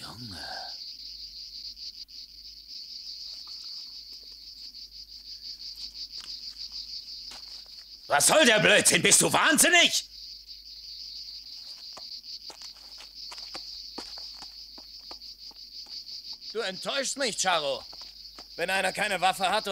Junge. Was soll der Blödsinn? Bist du wahnsinnig? Du enttäuschst mich, Charo. Wenn einer keine Waffe hat